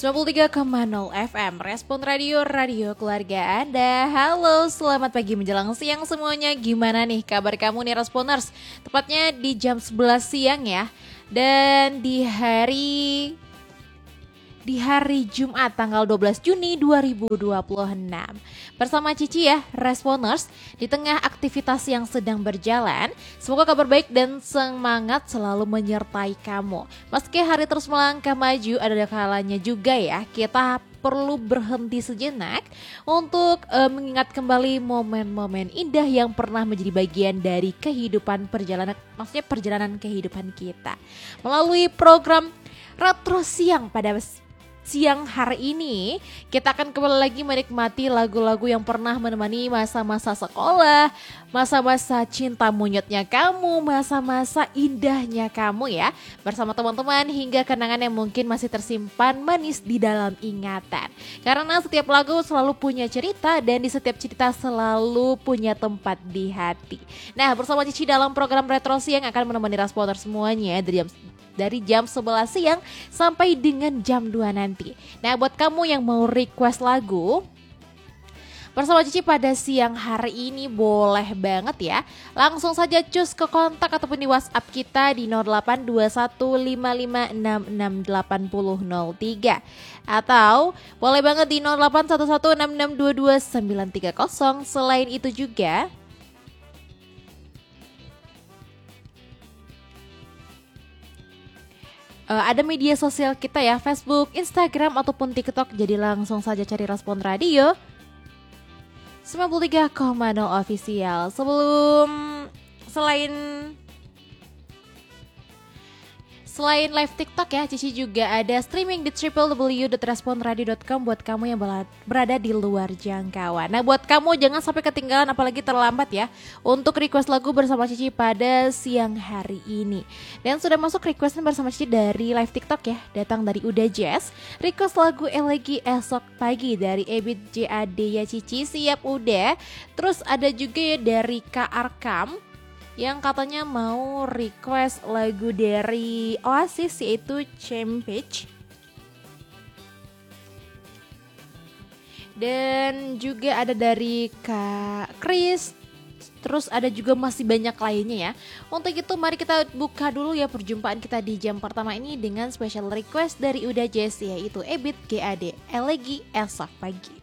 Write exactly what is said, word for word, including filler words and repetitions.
sembilan puluh tiga koma nol F M, Respon Radio, Radio Keluarga Anda. Halo, selamat pagi menjelang siang semuanya. Gimana nih kabar kamu nih Responers? Tepatnya di jam sebelas siang ya. Dan di hari di hari Jumat tanggal dua belas Juni dua ribu dua puluh enam. Bersama Cici ya, Responers, di tengah aktivitas yang sedang berjalan, semoga kabar baik dan semangat selalu menyertai kamu. Meski hari terus melangkah maju, ada kalanya juga ya kita perlu berhenti sejenak untuk uh, mengingat kembali momen-momen indah yang pernah menjadi bagian dari kehidupan perjalanan, maksudnya perjalanan kehidupan kita. Melalui program Retro Siang pada siang hari ini, kita akan kembali lagi menikmati lagu-lagu yang pernah menemani masa-masa sekolah, masa-masa cinta monyetnya kamu, masa-masa indahnya kamu ya, bersama teman-teman hingga kenangan yang mungkin masih tersimpan manis di dalam ingatan. Karena setiap lagu selalu punya cerita dan di setiap cerita selalu punya tempat di hati. Nah, bersama Cici dalam program Retro Siang akan menemani Responer semuanya dari jam dari jam sebelas siang sampai dengan jam dua nanti. Nah, buat kamu yang mau request lagu bersama Cici pada siang hari ini boleh banget ya. Langsung saja cus ke kontak ataupun di WhatsApp kita di nol delapan dua satu lima lima enam enam delapan nol nol tiga. Atau boleh banget di nol delapan satu satu enam enam dua dua sembilan tiga nol. Selain itu juga Uh, ada media sosial kita ya, Facebook, Instagram, ataupun TikTok. Jadi langsung saja cari Respon Radio sembilan puluh tiga koma nol Official. Sebelum Selain Selain live TikTok ya, Cici juga ada streaming di w w w dot respon radio dot com buat kamu yang berada di luar jangkauan. Nah, buat kamu jangan sampai ketinggalan apalagi terlambat ya untuk request lagu bersama Cici pada siang hari ini. Dan sudah masuk requestan bersama Cici dari live TikTok ya, datang dari Uda Jazz. Request lagu Elegi Esok Pagi dari Ebit J A D ya Cici, siap udah. Terus ada juga ya dari Kak Arkam yang katanya mau request lagu dari Oasis yaitu Champage. Dan juga ada dari Kak Chris. Terus ada juga masih banyak lainnya ya. Untuk itu mari kita buka dulu ya perjumpaan kita di jam pertama ini dengan special request dari Uda Jazz yaitu Ebit G A D Elegi Esok Pagi.